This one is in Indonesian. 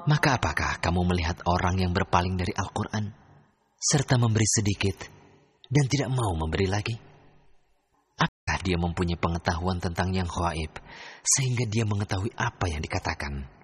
Maka apakah kamu melihat orang yang berpaling dari Al-Quran, serta memberi sedikit dan tidak mau memberi lagi? Apakah dia mempunyai pengetahuan tentang yang ghaib, sehingga dia mengetahui apa yang dikatakan